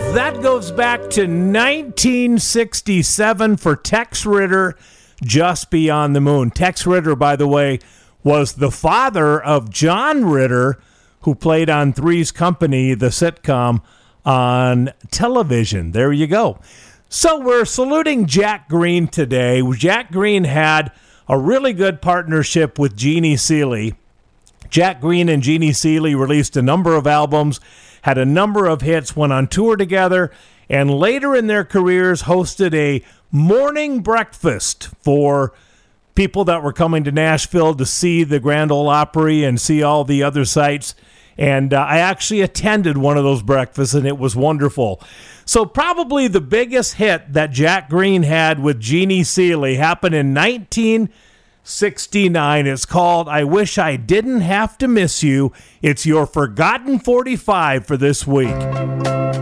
That goes back to 1967 for Tex Ritter, Just Beyond the Moon. Tex Ritter, by the way, was the father of John Ritter, who played on Three's Company, the sitcom, on television. There you go. So we're saluting Jack Green today. Jack Green had a really good partnership with Jeannie Seely. Jack Green and Jeannie Seely released a number of albums, had a number of hits, went on tour together, and later in their careers hosted a morning breakfast for people that were coming to Nashville to see the Grand Ole Opry and see all the other sites. And I actually attended one of those breakfasts, and it was wonderful. So probably the biggest hit that Jack Green had with Jeannie Seely happened in 1969. It's called I Wish I Didn't Have to Miss You. It's your Forgotten 45 for this week.